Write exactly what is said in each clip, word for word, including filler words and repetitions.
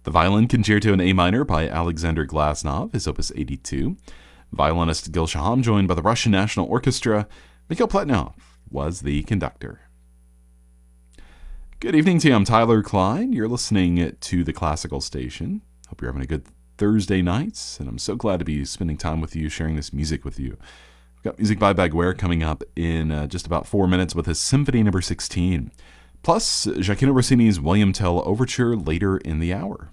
The Violin Concerto in A minor by Alexander Glasnov is Opus eighty-two. Violinist Gil Shaham, joined by the Russian National Orchestra. Mikhail Pletnov was the conductor. Good evening to you. I'm Tyler Klein. You're listening to the Classical Station. Hope you're having a good Thursday night, and I'm so glad to be spending time with you, sharing this music with you. We've got music by Baguer coming up in uh, just about four minutes with his Symphony Number sixteen. Plus, Gioacchino Rossini's William Tell Overture later in the hour.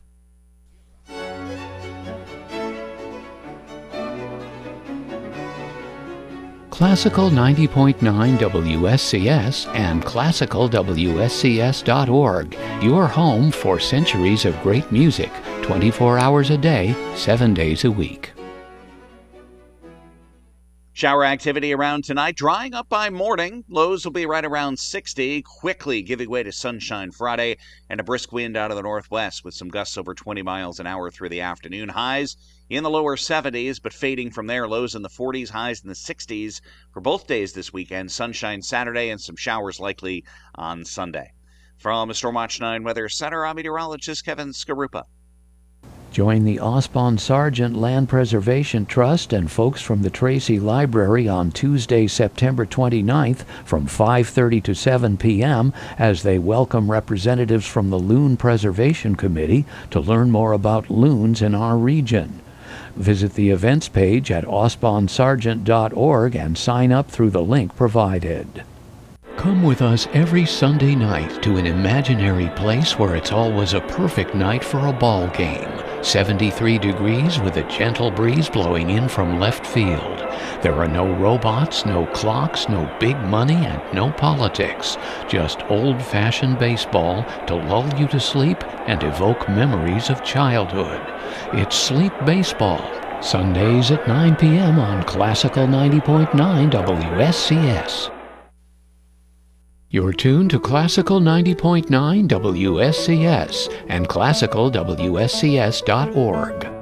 Classical ninety point nine W S C S and classical W S C S dot org, your home for centuries of great music, twenty-four hours a day, seven days a week. Shower activity around tonight, drying up by morning. Lows will be right around sixty, quickly giving way to sunshine Friday and a brisk wind out of the northwest with some gusts over twenty miles an hour through the afternoon. Highs in the lower seventies, but fading from there. Lows in the forties, highs in the sixties for both days this weekend. Sunshine Saturday and some showers likely on Sunday. From Storm Watch nine Weather Center, I'm meteorologist Kevin Skarupa. Join the Osbon Sargent Land Preservation Trust and folks from the Tracy Library on Tuesday, September twenty-ninth from five thirty to seven p.m. as they welcome representatives from the Loon Preservation Committee to learn more about loons in our region. Visit the events page at osbon sargent dot org and sign up through the link provided. Come with us every Sunday night to an imaginary place where it's always a perfect night for a ball game. seventy-three degrees with a gentle breeze blowing in from left field. There are no robots, no clocks, no big money, and no politics. Just old-fashioned baseball to lull you to sleep and evoke memories of childhood. It's Sleep Baseball, Sundays at nine p.m. on Classical ninety point nine W S C S. You're tuned to Classical ninety point nine W S C S and classical W S C S dot org.